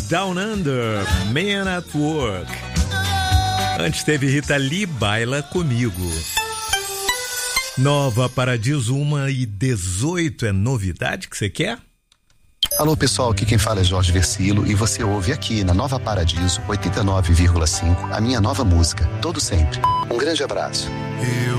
Down Under, Man at Work. Antes teve Rita Lee, Baila Comigo. Nova Paradiso 1h18, é novidade que você quer? Alô pessoal, aqui quem fala é Jorge Versilo e você ouve aqui na Nova Paradiso 89,5 a minha nova música, Todo Sempre. Um grande abraço.